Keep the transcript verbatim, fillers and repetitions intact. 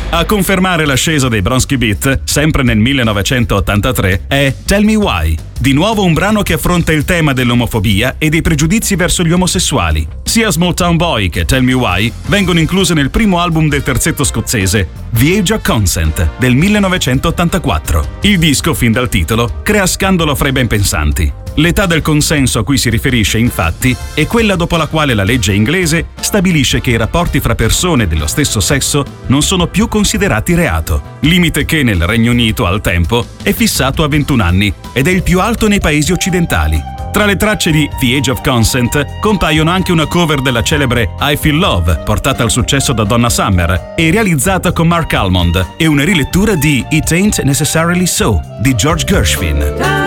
A confermare l'ascesa dei Bronski Beat, sempre nel millenovecentottantatré, è Tell Me Why, di nuovo un brano che affronta il tema dell'omofobia e dei pregiudizi verso gli omosessuali. Sia Small Town Boy che Tell Me Why vengono incluse nel primo album del terzetto scozzese, The Age of Consent, del millenovecentottantaquattro. Il disco, fin dal titolo, crea scandalo fra i ben pensanti. L'età del consenso a cui si riferisce, infatti, è quella dopo la quale la legge inglese stabilisce che i rapporti fra persone dello stesso sesso non sono più considerati reato, limite che nel Regno Unito al tempo è fissato a ventuno anni ed è il più alto nei paesi occidentali. Tra le tracce di The Age of Consent compaiono anche una cover della celebre I Feel Love, portata al successo da Donna Summer e realizzata con Mark Almond, e una rilettura di It Ain't Necessarily So di George Gershwin.